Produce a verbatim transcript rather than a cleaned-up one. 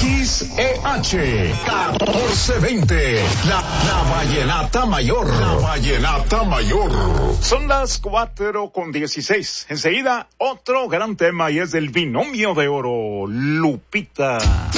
X E H catorce veinte, la, la Vallenata Mayor. La Vallenata Mayor. Son las cuatro con dieciséis. Enseguida, otro gran tema y es del binomio de oro, Lupita.